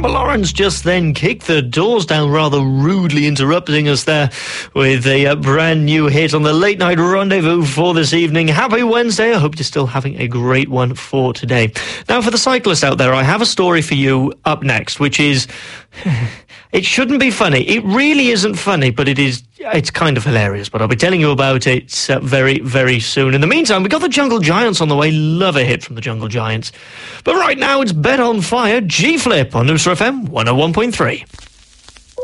Amber Lawrence just then kicked the doors down, rather rudely interrupting us there with a brand new hit on the Late Night Rendezvous for this evening. Happy Wednesday. I hope you're still having a great one for today. Now, for the cyclists out there, I have a story for you up next, which is... It shouldn't be funny. It really isn't funny, but it's kind of hilarious. But I'll be telling you about it very, very soon. In the meantime, we got the Jungle Giants on the way. Love a hit from the Jungle Giants. But right now, it's Bet on Fire, G-Flip on Noosa FM 101.3.